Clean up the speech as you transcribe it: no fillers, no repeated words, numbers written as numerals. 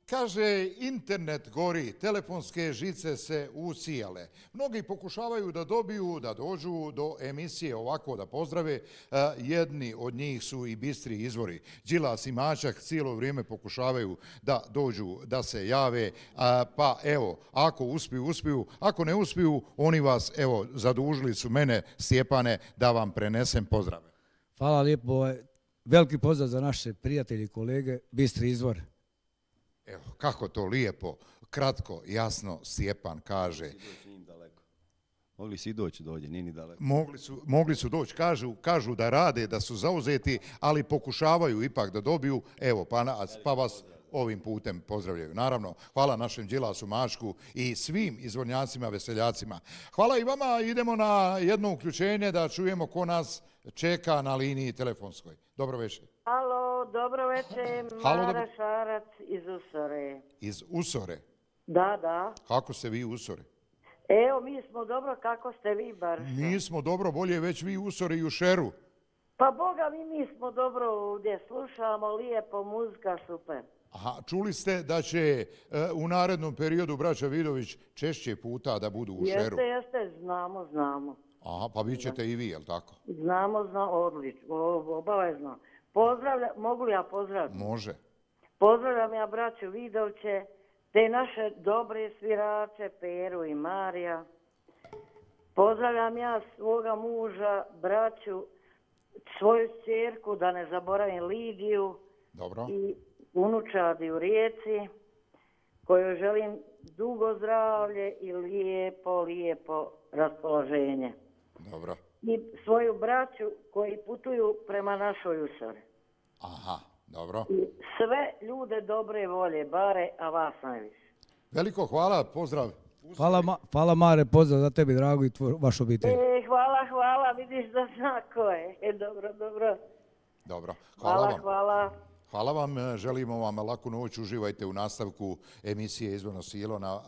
Kaže, internet gori, telefonske žice se usijale. Mnogi pokušavaju da dođu do emisije ovako da pozdrave. Jedni od njih su i bistri izvori. Đilas i Mačak cijelo vrijeme pokušavaju da dođu, da se jave. Pa evo, ako uspiju. Ako ne uspiju, oni vas, evo, zadužili su mene, Stjepane, da vam prenesem pozdrave. Hvala lijepo. Veliki pozdrav za naše prijatelje i kolege, bistri izvor. Evo, kako to lijepo, kratko, jasno Stjepan kaže. Mogli si doći do ovdje, nije ni daleko. Mogli su doći, kažu da rade, da su zauzeti, ali pokušavaju ipak da dobiju, evo, pa vas ovim putem pozdravljaju. Naravno, hvala našem Đilasu, Mačku i svim izvornjacima, veseljacima. Hvala i vama, idemo na jedno uključenje da čujemo ko nas čeka na liniji telefonskoj. Dobro večer. Halo, dobro večer, Mara Šarac iz Usore. Iz Usore? Da. Kako ste vi Usore? Evo, mi smo dobro, kako ste vi bar? Mi smo dobro, bolje već vi Usore i u Šeru. Pa Boga mi smo dobro ovdje, slušamo lijepo, muzika super. Aha, čuli ste da će u narednom periodu braća Vidović češće puta da budu u Šeru? Jeste, znamo. Aha, pa vi ćete i vi, jel tako? Znamo, odlično, obavezno. Pozdravljam, mogu li ja pozdraviti? Može. Pozdravljam ja braću Vidoviće, te naše dobre svirače, Peru i Marija. Pozdravljam ja svoga muža, braću, svoju ćerku, da ne zaboravim Lidiju. Dobro. I unučadi u Rijeci, kojoj želim dugo zdravlje i lijepo raspoloženje. Dobro. I svoju braću koji putuju prema našoj Usori. Aha, dobro. I sve ljude dobre volje, bare, a vas najviše. Veliko hvala, pozdrav. Hvala Mare, pozdrav za tebi, drago, i vašu obitelj. Hvala, vidiš da zna ko je. Dobro. Dobro, Hvala. Hvala vam, želimo vam laku noć, uživajte u nastavku emisije Izvorno silo na